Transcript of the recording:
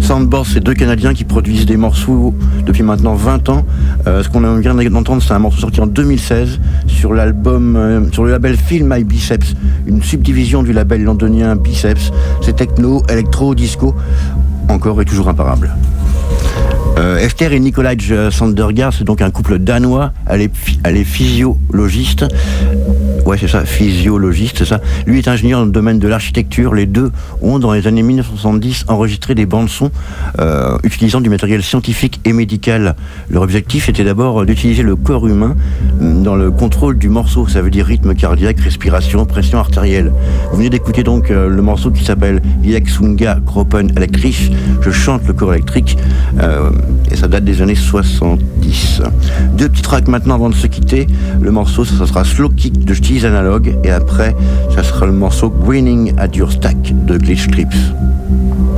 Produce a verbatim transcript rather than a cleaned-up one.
Soundboard, c'est deux Canadiens qui produisent des morceaux depuis maintenant vingt ans. Euh, ce qu'on vient d'entendre, c'est un morceau sorti en deux mille seize sur l'album, euh, sur le label Feel My Biceps, une subdivision du label londonien Biceps. C'est techno, électro, disco, encore et toujours imparable. Euh, Esther et Nicolaj Sandergaard, c'est donc un couple danois, elle est, elle est physiologiste. Ouais, c'est ça, physiologiste, c'est ça. Lui est ingénieur dans le domaine de l'architecture. Les deux ont, dans les années mille neuf cent soixante-dix, enregistré des bandes-sons euh, utilisant du matériel scientifique et médical. Leur objectif était d'abord d'utiliser le corps humain dans le contrôle du morceau. Ça veut dire rythme cardiaque, respiration, pression artérielle. Vous venez d'écouter donc euh, le morceau qui s'appelle Yeksunga Kroppen Elektrisch. Je chante le corps électrique. Euh, et ça date des années soixante-dix. Deux petits tracks maintenant avant de se quitter. Le morceau, ça, ça sera Slow Kick de Steez Analog, et après, ça sera le morceau Grinning at Your Stack de Glitch Clips.